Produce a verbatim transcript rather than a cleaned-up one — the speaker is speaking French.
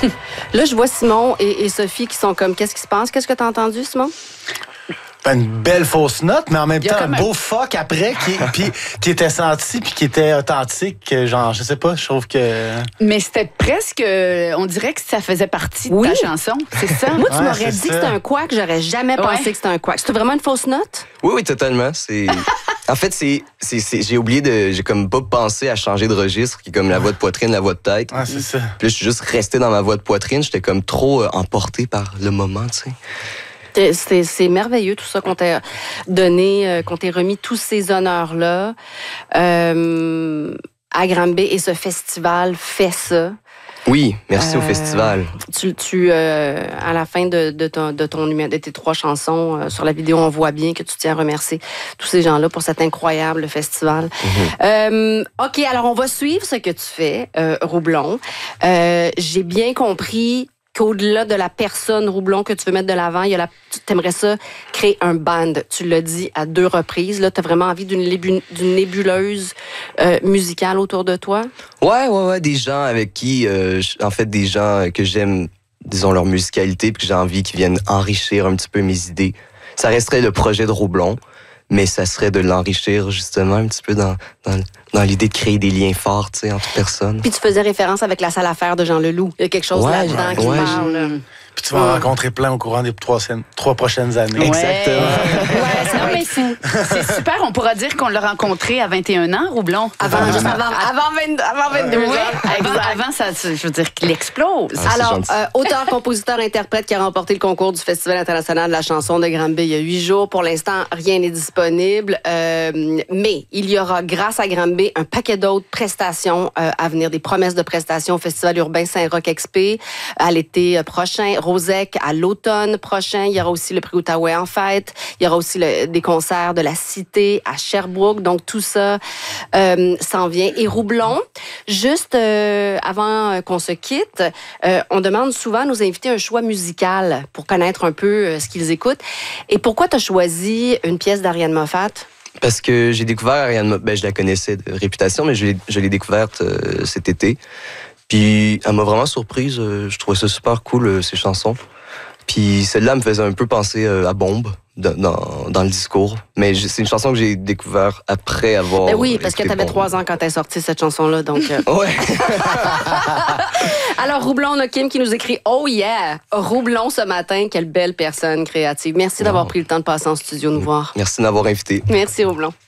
Là, je vois Simon et, et Sophie qui sont comme, qu'est-ce qui se passe? Qu'est-ce que tu as entendu, Simon? Une belle fausse note, mais en même temps, un beau un... fuck après qui, puis, qui était senti puis qui était authentique. Genre, je sais pas, je trouve que... Mais c'était presque... On dirait que ça faisait partie de oui. ta chanson, c'est ça? Moi, tu ouais, m'aurais dit ça. que c'était un quack, j'aurais jamais ouais. pensé que c'était un quack. C'était vraiment une fausse note? Oui, oui, totalement. C'est... En fait, c'est, c'est, c'est, j'ai oublié de... J'ai comme pas pensé à changer de registre, qui est comme la voix de poitrine, la voix de tête. Ouais, c'est ça. Puis là, je suis juste resté dans ma voix de poitrine. J'étais comme trop euh, emporté par le moment, tu sais. C'est, c'est merveilleux tout ça qu'on t'a donné, euh, qu'on t'ait remis tous ces honneurs-là. Euh, à Granby et ce festival fait ça. Oui, merci Euh, au festival. Tu, tu euh, à la fin de, de, ton, de, ton, de tes trois chansons, euh, sur la vidéo, on voit bien que tu tiens à remercier tous ces gens-là pour cet incroyable festival. Mm-hmm. Euh, OK, alors on va suivre ce que tu fais, euh, Roublon. Euh, j'ai bien compris qu'au-delà de la personne Roublon que tu veux mettre de l'avant, il y a la, tu aimerais ça créer un band. Tu l'as dit à deux reprises. Là, tu as vraiment envie d'une, lébu, d'une nébuleuse euh, musicale autour de toi? Ouais, ouais, ouais. Des gens avec qui, euh, en fait, des gens que j'aime, disons, leur musicalité, puis que j'ai envie qu'ils viennent enrichir un petit peu mes idées. Ça resterait le projet de Roublon, mais ça serait de l'enrichir, justement, un petit peu dans, dans, dans l'idée de créer des liens forts, tu sais, entre personnes. Puis tu faisais référence avec la salle à faire de Jean Leloup. Il y a quelque chose ouais, là-dedans qui ouais. parle. Puis tu vas en rencontrer plein au courant des trois, trois prochaines années. Ouais. Exactement. Ouais, ça va être fou. C'est super. On pourra dire qu'on l'a rencontré à vingt et un ans, Roublon. Avant, juste avant, avant, vingt, avant vingt-deux Oui, ans. avant, avant, ça, je veux dire qu'il explose. Ah, Alors, euh, auteur, compositeur, interprète qui a remporté le concours du Festival international de la chanson de Granby il y a huit jours. Pour l'instant, rien n'est disponible. Euh, mais il y aura, grâce à Granby, un paquet d'autres prestations euh, à venir, des promesses de prestations au Festival urbain Saint-Roch Expé à l'été prochain, Rosec à l'automne prochain. Il y aura aussi le prix Outaouais en fête. Il y aura aussi le, des concerts de la Cité à Sherbrooke. Donc, tout ça euh, s'en vient. Et Roublon, juste euh, avant qu'on se quitte, euh, on demande souvent à nos invités un choix musical pour connaître un peu euh, ce qu'ils écoutent. Et pourquoi tu as choisi une pièce d'Ariane Moffat? Parce que j'ai découvert Ariane Moffat, ben, je la connaissais de réputation, mais je l'ai, je l'ai découverte euh, cet été. Puis elle m'a vraiment surprise. Euh, je trouvais ça super cool, euh, ses chansons. Puis celle-là me faisait un peu penser euh, à Bombe dans, dans, dans le discours. Mais c'est une chanson que j'ai découverte après avoir... Ben oui, parce que tu avais trois ans quand tu as sorti cette chanson-là. Donc, euh... ouais. Alors, Roublon, on a Kim qui nous écrit « Oh yeah! Roublon ce matin, quelle belle personne créative. » Merci d'avoir pris le temps de passer en studio nous voir. Merci de m'avoir invité. Merci, Roublon.